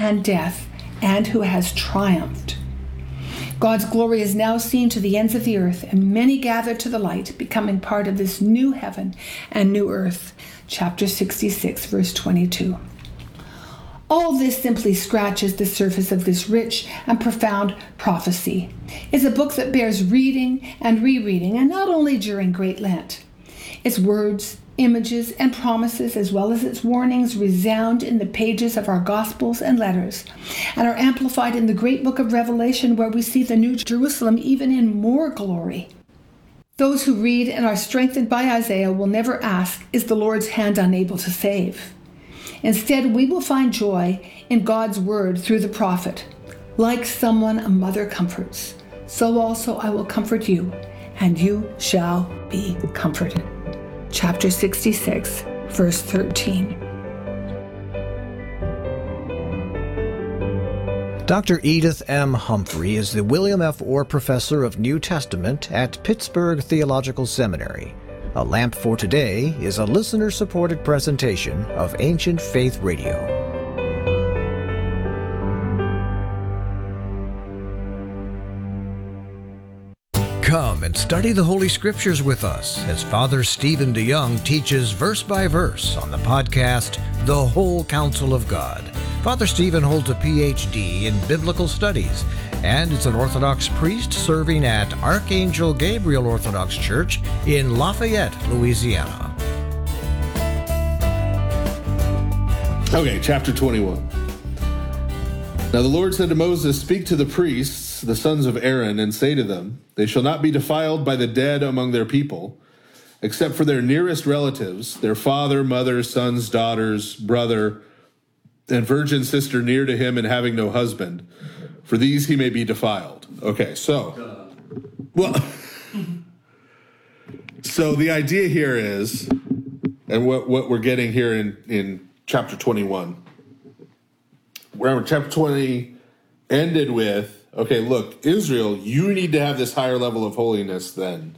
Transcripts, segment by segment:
and death, and who has triumphed. God's glory is now seen to the ends of the earth, and many gather to the light, becoming part of this new heaven and new earth. Chapter 66, verse 22. All this simply scratches the surface of this rich and profound prophecy. It's a book that bears reading and rereading, and not only during Great Lent. Its words, images, and promises, as well as its warnings, resound in the pages of our Gospels and letters, and are amplified in the great book of Revelation, where we see the New Jerusalem even in more glory. Those who read and are strengthened by Isaiah will never ask, "Is the Lord's hand unable to save?" Instead, we will find joy in God's word through the prophet. Like someone a mother comforts, so also I will comfort you, and you shall be comforted. Chapter 66, verse 13. Dr. Edith M. Humphrey is the William F. Orr Professor of New Testament at Pittsburgh Theological Seminary. A Lamp for Today is a listener-supported presentation of Ancient Faith Radio. Come and study the Holy Scriptures with us as Father Stephen DeYoung teaches verse by verse on the podcast, The Whole Counsel of God. Father Stephen holds a Ph.D. in Biblical Studies and is an Orthodox priest serving at Archangel Gabriel Orthodox Church in Lafayette, Louisiana. Okay, chapter 21. Now the Lord said to Moses, "Speak to the priests, the sons of Aaron, and say to them, they shall not be defiled by the dead among their people, except for their nearest relatives, their father, mother, sons, daughters, brother, and virgin sister near to him and having no husband. For these he may be defiled." Okay, so the idea here is, and what we're getting here in chapter 21, where chapter 20 ended with, okay, look, Israel, you need to have this higher level of holiness than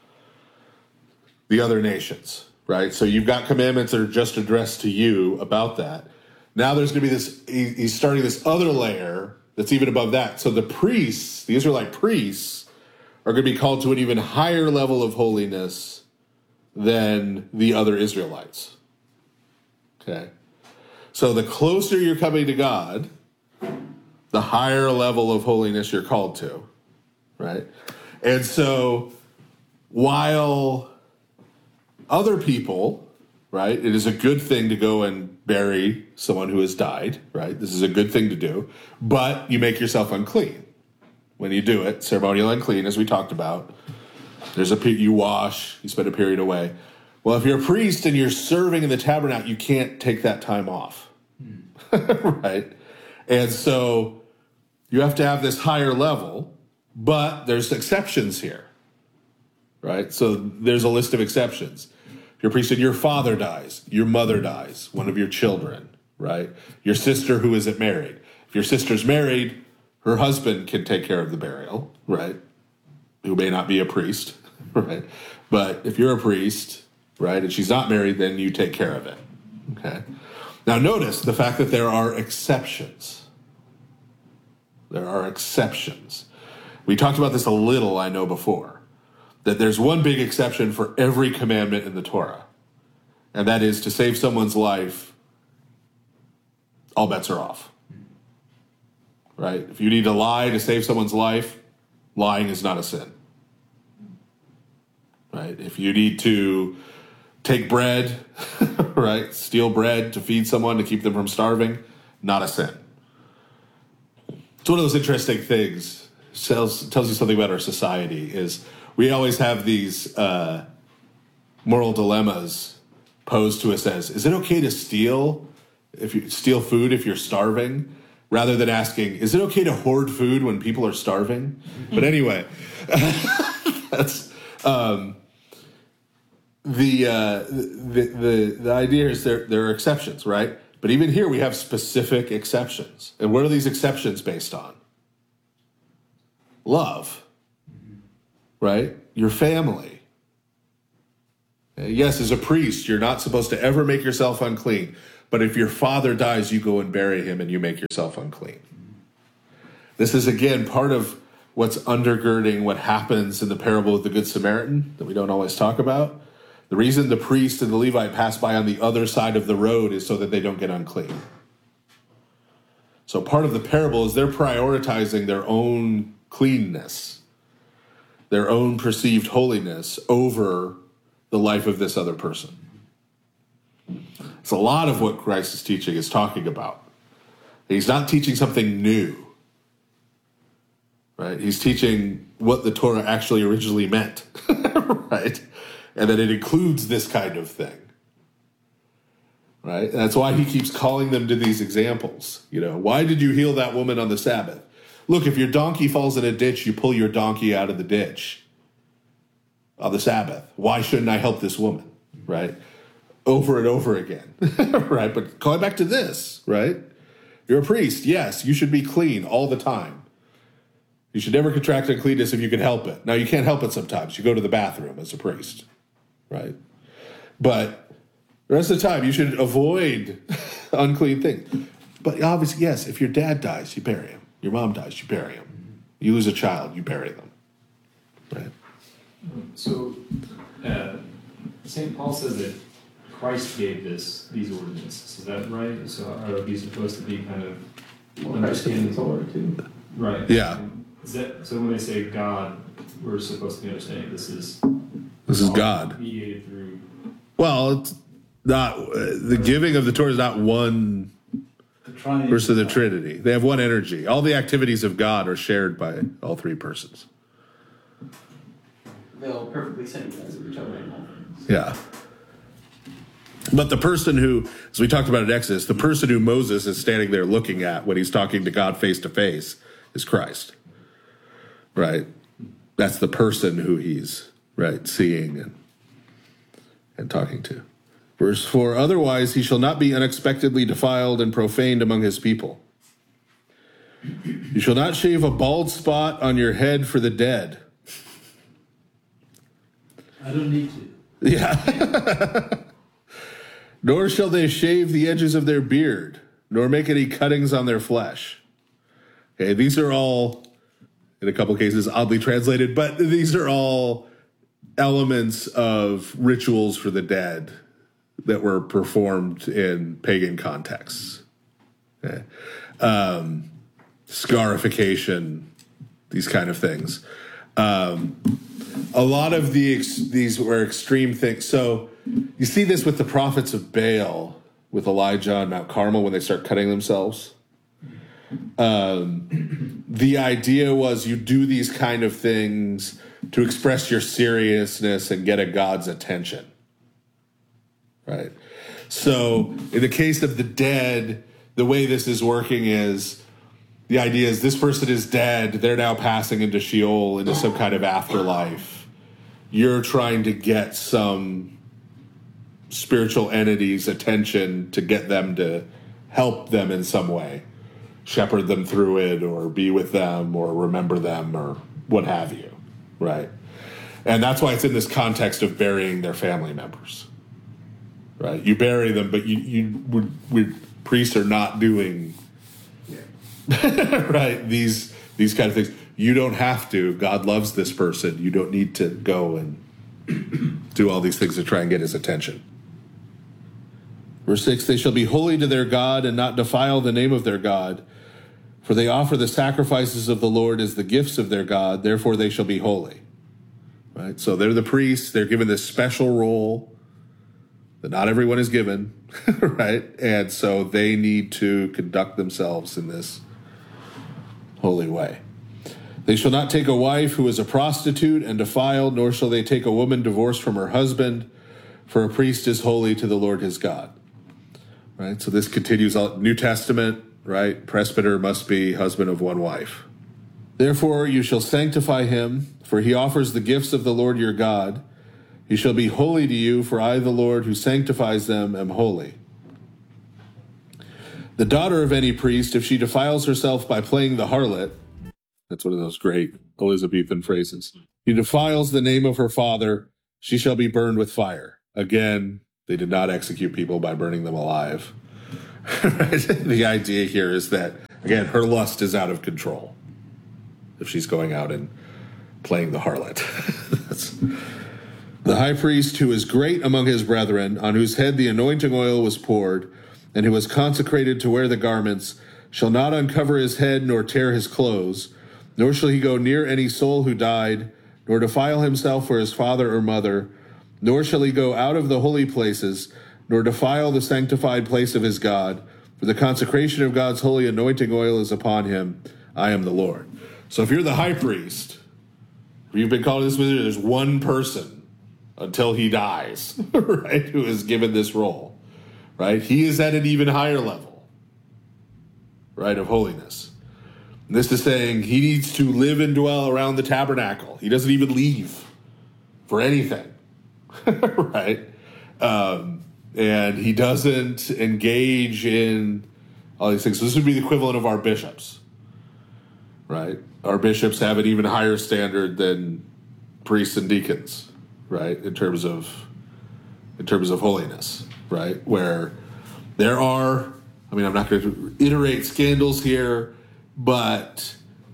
the other nations, right? So you've got commandments that are just addressed to you about that. Now there's going to be this, he's starting this other layer that's even above that. So the priests, the Israelite priests, are going to be called to an even higher level of holiness than the other Israelites. Okay? So the closer you're coming to God, the higher level of holiness you're called to, right? And so while other people, right, it is a good thing to go and bury someone who has died, right? This is a good thing to do, but you make yourself unclean when you do it. Ceremonial unclean, as we talked about. You wash, you spend a period away. Well, if you're a priest and you're serving in the tabernacle, you can't take that time off, right? And so you have to have this higher level, but there's exceptions here, right? So there's a list of exceptions. If you're a priest and your father dies, your mother dies, one of your children, right? Your sister who isn't married. If your sister's married, her husband can take care of the burial, right? Who may not be a priest, right? But if you're a priest, right, and she's not married, then you take care of it, okay? Now notice the fact that there are exceptions. There are exceptions. We talked about this a little, I know, before. That there's one big exception for every commandment in the Torah, and that is to save someone's life, all bets are off, right? If you need to lie to save someone's life, lying is not a sin, right? If you need to take bread, right, steal bread to feed someone to keep them from starving, not a sin. It's one of those interesting things, tells you something about our society, is we always have these moral dilemmas posed to us as, is it okay to steal food if you're starving? Rather than asking, is it okay to hoard food when people are starving? But anyway, that's the idea is there are exceptions, right? But even here we have specific exceptions. And what are these exceptions based on? Love. Right? Your family. Yes, as a priest, you're not supposed to ever make yourself unclean. But if your father dies, you go and bury him and you make yourself unclean. This is, again, part of what's undergirding what happens in the parable of the Good Samaritan that we don't always talk about. The reason the priest and the Levite pass by on the other side of the road is so that they don't get unclean. So part of the parable is they're prioritizing their own cleanness, their own perceived holiness over the life of this other person. It's a lot of what Christ is teaching is talking about. He's not teaching something new. Right? He's teaching what the Torah actually originally meant, right? And that it includes this kind of thing, right? And that's why he keeps calling them to these examples. Why did you heal that woman on the Sabbath? Look, if your donkey falls in a ditch, you pull your donkey out of the ditch on the Sabbath. Why shouldn't I help this woman, right? Over and over again, right? But going back to this, right? You're a priest. Yes, you should be clean all the time. You should never contract uncleanness if you can help it. Now, you can't help it sometimes. You go to the bathroom as a priest, right? But the rest of the time, you should avoid unclean things. But obviously, yes, if your dad dies, you bury him. Your mom dies, you bury him. You lose a child, you bury them, right? So, St. Paul says that Christ gave these ordinances. Is that right? So are these supposed to be kind of understanding the Torah too? Right. Yeah. So when they say God, we're supposed to be understanding this is God mediated through. Well, it's not the giving of the Torah is not one person of the Trinity. They have one energy. All the activities of God are shared by all three persons. They'll perfectly synchronize with each other. Yeah. But the person who, as we talked about in Exodus, the person who Moses is standing there looking at when he's talking to God face to face is Christ. Right? That's the person who he's, right, seeing and talking to. Verse 4, otherwise he shall not be unexpectedly defiled and profaned among his people. You shall not shave a bald spot on your head for the dead. I don't need to. Yeah. Nor shall they shave the edges of their beard, nor make any cuttings on their flesh. Okay, these are all, in a couple of cases, oddly translated, but these are all elements of rituals for the dead that were performed in pagan contexts. Okay. Scarification, these kind of things. A lot of these were extreme things. So you see this with the prophets of Baal, with Elijah on Mount Carmel when they start cutting themselves. The idea was you do these kind of things to express your seriousness and get a God's attention. Right? So in the case of the dead, the way this is working is the idea is this person is dead. They're now passing into Sheol, into some kind of afterlife. You're trying to get some spiritual entity's attention to get them to help them in some way. Shepherd them through it, or be with them, or remember them, or what have you, right? And that's why it's in this context of burying their family members, right? You bury them, but we priests are not doing, right, these kind of things. You don't have to. God loves this person. You don't need to go and do all these things to try and get his attention. Verse 6, they shall be holy to their God and not defile the name of their God, for they offer the sacrifices of the Lord as the gifts of their God, therefore they shall be holy. Right? So they're the priests. They're given this special role that not everyone is given, right? And so they need to conduct themselves in this holy way. They shall not take a wife who is a prostitute and defiled, nor shall they take a woman divorced from her husband, for a priest is holy to the Lord his God. Right? So this continues on New Testament, right? Presbyter must be husband of one wife. Therefore you shall sanctify him, for he offers the gifts of the Lord your God. He shall be holy to you, for I, the Lord, who sanctifies them, am holy. The daughter of any priest, if she defiles herself by playing the harlot, that's one of those great Elizabethan phrases. He defiles the name of her father, she shall be burned with fire. Again, they did not execute people by burning them alive. Right? The idea here is that, again, her lust is out of control if she's going out and playing the harlot. The high priest, who is great among his brethren, on whose head the anointing oil was poured, and who was consecrated to wear the garments, shall not uncover his head nor tear his clothes, nor shall he go near any soul who died, nor defile himself or his father or mother, nor shall he go out of the holy places, nor defile the sanctified place of his God, for the consecration of God's holy anointing oil is upon him. I am the Lord. So if you're the high priest, you've been called to this position, there's one person until he dies, right, who is given this role, right? He is at an even higher level, right, of holiness. And this is saying he needs to live and dwell around the tabernacle. He doesn't even leave for anything, right? And he doesn't engage in all these things. So this would be the equivalent of our bishops, right? Our bishops have an even higher standard than priests and deacons, right? In terms of holiness, right? Where there are, I mean, I'm not going to iterate scandals here, but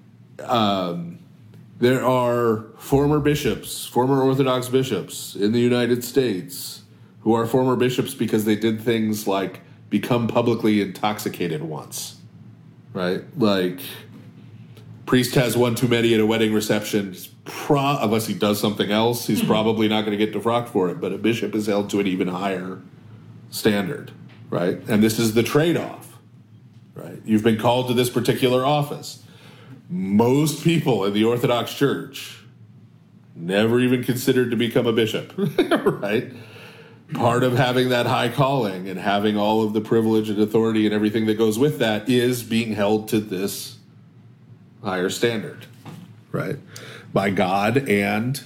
there are former bishops, former Orthodox bishops in the United States who are former bishops because they did things like become publicly intoxicated once, right? Like, priest has one too many at a wedding reception, unless he does something else, he's probably not going to get defrocked for it. But a bishop is held to an even higher standard, right? And this is the trade-off, right? You've been called to this particular office. Most people in the Orthodox Church never even considered to become a bishop, right? Part of having that high calling and having all of the privilege and authority and everything that goes with that is being held to this higher standard, right? By God and,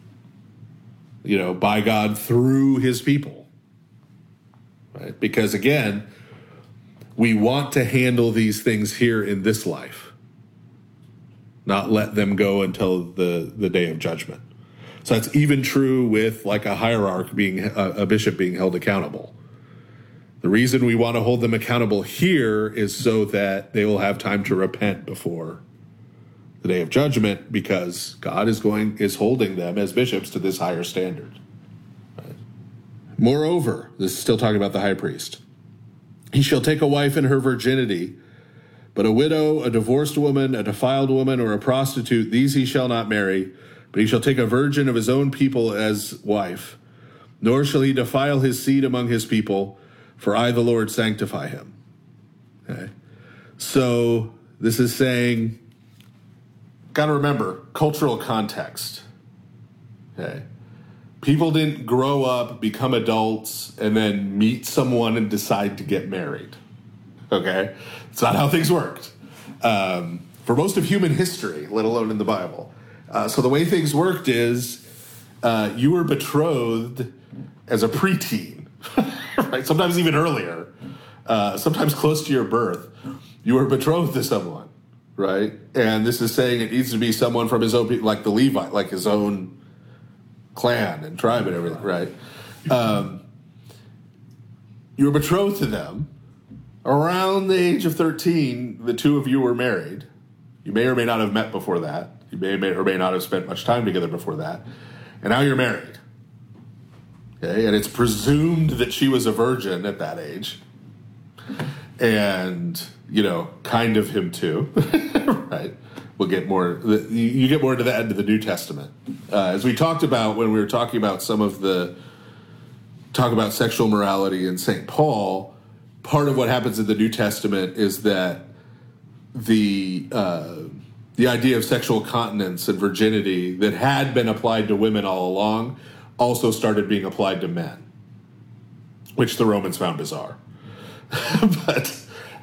by God through his people, right? Because again, we want to handle these things here in this life, not let them go until the day of judgment. So that's even true with like a hierarch a bishop being held accountable. The reason we want to hold them accountable here is so that they will have time to repent before the day of judgment, because God is holding them as bishops to this higher standard. Right? Moreover, this is still talking about the high priest. He shall take a wife in her virginity, but a widow, a divorced woman, a defiled woman, or a prostitute, these he shall not marry, but he shall take a virgin of his own people as wife. Nor shall he defile his seed among his people, for I, the Lord, sanctify him. Okay? So this is saying, got to remember, cultural context. Okay. People didn't grow up, become adults, and then meet someone and decide to get married. Okay? It's not how things worked. For most of human history, let alone in the Bible. So the way things worked is you were betrothed as a preteen, right? Sometimes even earlier, sometimes close to your birth. You were betrothed to someone. Right? And this is saying it needs to be someone from his own people, like the Levite, like his own clan and tribe and everything, right? You were betrothed to them. Around the age of 13, the two of you were married. You may or may not have met before that. You may or may not have spent much time together before that. And now you're married. Okay? And it's presumed that she was a virgin at that age. And, kind of him too, right? We'll get more, you get more into that into the New Testament. As we talked about when we were talking about talk about sexual morality in St. Paul, part of what happens in the New Testament is that the idea of sexual continence and virginity that had been applied to women all along also started being applied to men, which the Romans found bizarre. But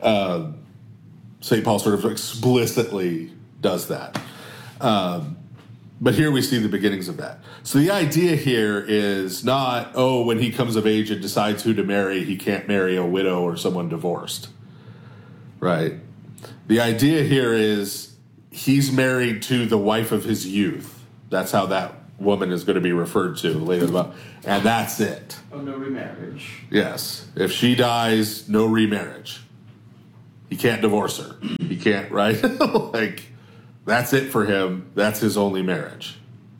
St. Paul sort of explicitly does that. But here we see the beginnings of that. So the idea here is not, when he comes of age and decides who to marry, he can't marry a widow or someone divorced, right? The idea here is he's married to the wife of his youth. That's how that woman is going to be referred to later in the Bible. And that's it. Oh, no remarriage. Yes. If she dies, no remarriage. He can't divorce her. He can't, right? Like, that's it for him. That's his only marriage.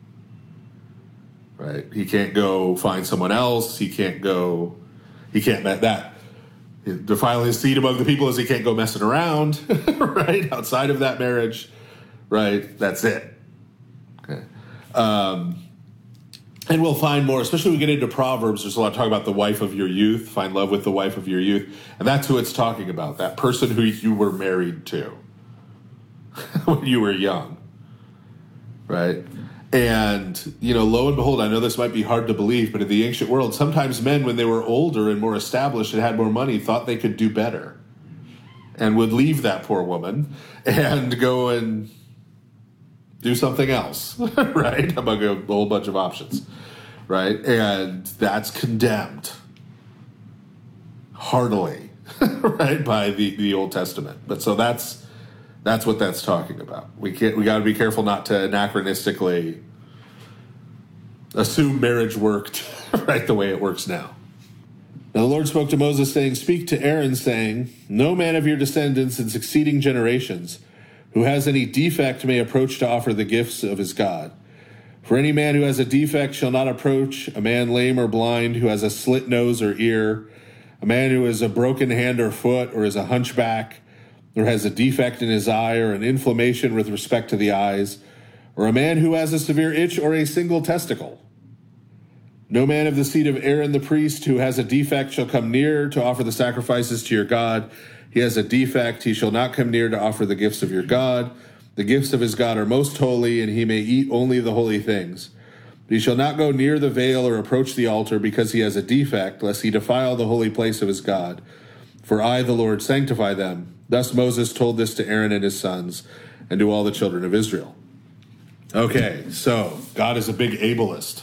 Right? He can't go find someone else. He can't that. Defile his seed among the people as he can't go messing around, right? Outside of that marriage, right? That's it. Okay. And we'll find more, especially when we get into Proverbs, there's a lot of talk about the wife of your youth, find love with the wife of your youth. And that's who it's talking about, that person who you were married to when you were young, right? And, lo and behold, I know this might be hard to believe, but in the ancient world, sometimes men, when they were older and more established and had more money, thought they could do better and would leave that poor woman and go and do something else, right? Among a whole bunch of options, right? And that's condemned heartily, right, by the Old Testament. But so that's what that's talking about. We got to be careful not to anachronistically assume marriage worked right the way it works now. Now the Lord spoke to Moses, saying, "Speak to Aaron, saying, no man of your descendants in succeeding generations who has any defect may approach to offer the gifts of his God. For any man who has a defect shall not approach, a man lame or blind who has a slit nose or ear, a man who has a broken hand or foot, or is a hunchback, or has a defect in his eye, or an inflammation with respect to the eyes, or a man who has a severe itch or a single testicle. No man of the seed of Aaron the priest who has a defect shall come near to offer the sacrifices to your God. He has a defect, he shall not come near to offer the gifts of your God. The gifts of his God are most holy, and he may eat only the holy things. But he shall not go near the veil or approach the altar, because he has a defect, lest he defile the holy place of his God. For I, the Lord, sanctify them." Thus Moses told this to Aaron and his sons, and to all the children of Israel. Okay, so God is a big ableist.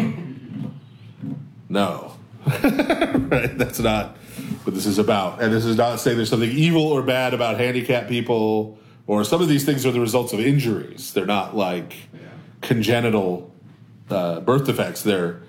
No. Right? That's not what this is about. And this is not saying there's something evil or bad about handicapped people, or some of these things are the results of injuries. They're not like congenital birth defects. They're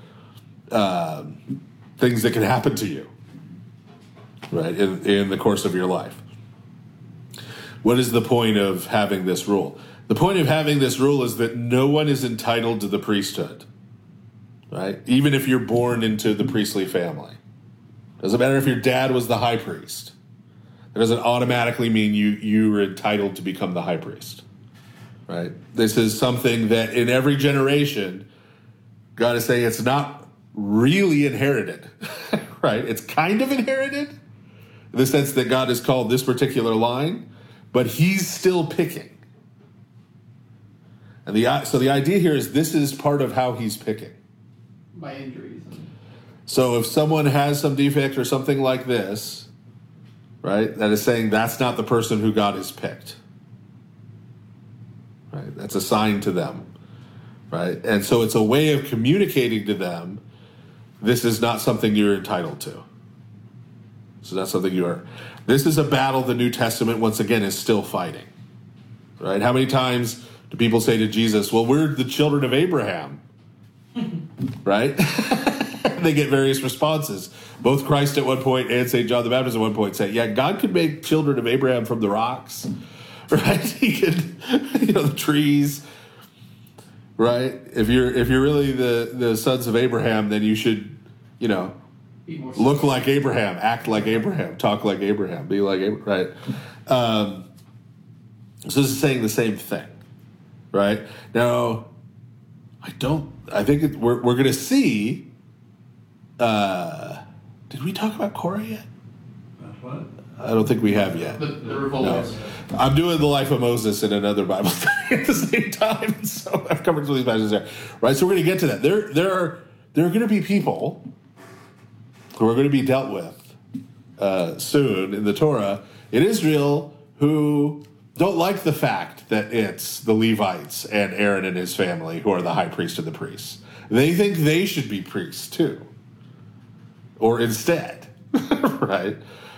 things that can happen to you, right, in the course of your life. What is the point of having this rule? The point of having this rule is that no one is entitled to the priesthood, right? Even if you're born into the priestly family. Doesn't matter if your dad was the high priest. It doesn't automatically mean you're entitled to become the high priest, right? This is something that in every generation, God is saying it's not really inherited, right? It's kind of inherited in the sense that God has called this particular line, but he's still picking. And so the idea here is this is part of how he's picking. By injuries. So if someone has some defect or something like this, right, that is saying that's not the person who God has picked. Right? That's a sign to them. Right? And so it's a way of communicating to them, this is not something you're entitled to. So that's something you are. This is a battle the New Testament, once again, is still fighting. Right? How many times do people say to Jesus, well, we're the children of Abraham? Right? They get various responses. Both Christ at one point and St. John the Baptist at one point say, yeah, God could make children of Abraham from the rocks. Right? He could, the trees. Right? If you're really the sons of Abraham, then you should, look like Abraham, act like Abraham, talk like Abraham, be like Abraham, right? So this is saying the same thing, right? Now, I think we're going to see, did we talk about Korah yet? What? I don't think we have yet. The revolt. No. I'm doing the life of Moses in another Bible study at the same time, so I've covered some of these passages there. Right, so we're going to get to that. There are going to be people who are going to be dealt with soon in the Torah in Israel who don't like the fact that it's the Levites and Aaron and his family who are the high priest and the priests. They think they should be priests too, or instead, right?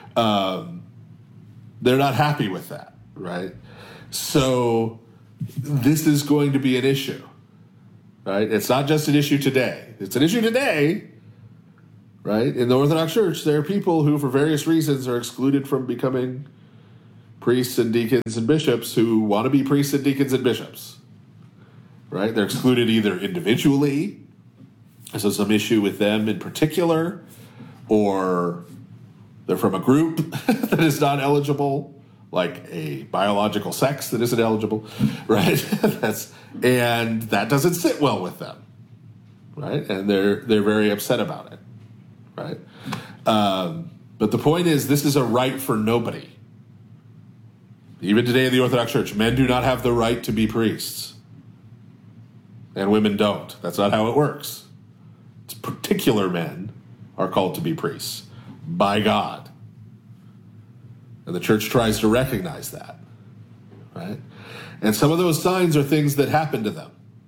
They're not happy with that, right? So this is going to be an issue, right? It's not just an issue today. It's an issue today, right? In the Orthodox Church, there are people who, for various reasons, are excluded from becoming priests and deacons and bishops who want to be priests and deacons and bishops, right? They're excluded either individually, so some issue with them in particular, or they're from a group that is not eligible, like a biological sex that isn't eligible, right? And that doesn't sit well with them, right? And they're very upset about it, right? But the point is, this is a right for nobody. Even today in the Orthodox Church, men do not have the right to be priests, and women don't. That's not how it works. It's particular men are called to be priests by God. And the church tries to recognize that, right? And some of those signs are things that happen to them.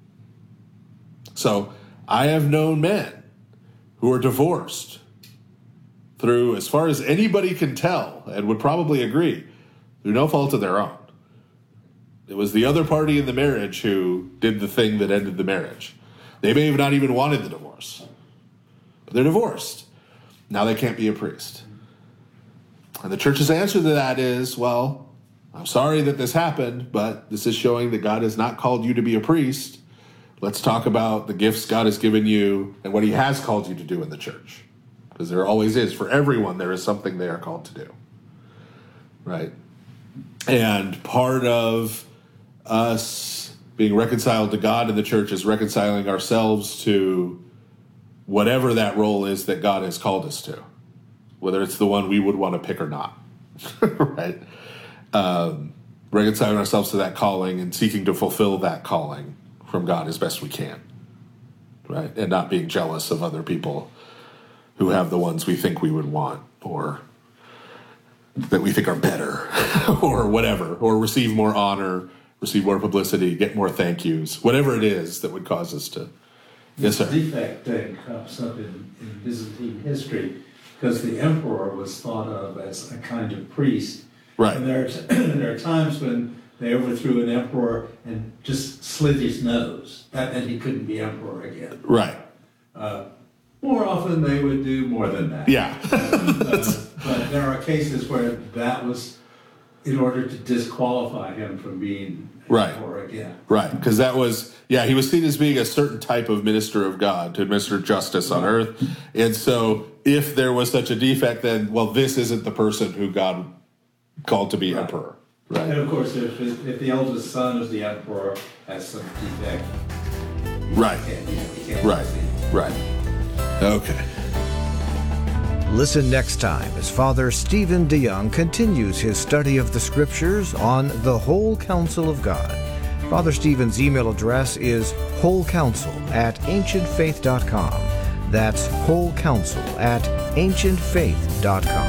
So I have known men who are divorced through, as far as anybody can tell, and would probably agree, through no fault of their own. It was the other party in the marriage who did the thing that ended the marriage. They may have not even wanted the divorce, but they're divorced. Now they can't be a priest. And the church's answer to that is, well, I'm sorry that this happened, but this is showing that God has not called you to be a priest. Let's talk about the gifts God has given you and what he has called you to do in the church. Because there always is. For everyone, there is something they are called to do. Right? And part of us being reconciled to God in the church is reconciling ourselves to whatever that role is that God has called us to, whether it's the one we would want to pick or not, right? Reconciling ourselves to that calling and seeking to fulfill that calling from God as best we can, right? And not being jealous of other people who have the ones we think we would want, or that we think are better, or whatever, or receive more honor, receive more publicity, get more thank yous, whatever it is that would cause us to. Yes, sir. The defect thing comes up in Byzantine history because the emperor was thought of as a kind of priest. Right. And there are times when they overthrew an emperor and just slit his nose. That meant he couldn't be emperor again. Right. More often they would do more than that. Yeah. But there are cases where that was in order to disqualify him from being Right. emperor again. Right, because that was, he was seen as being a certain type of minister of God to administer justice on earth. And so if there was such a defect, then, well, this isn't the person who God called to be emperor. Right. And of course, if the eldest son of the emperor has some defect, Right. he can't Right. proceed. Right. Okay. Listen next time as Father Stephen DeYoung continues his study of the Scriptures on the whole counsel of God. Father Stephen's email address is wholecounsel@ancientfaith.com. That's wholecounsel@ancientfaith.com.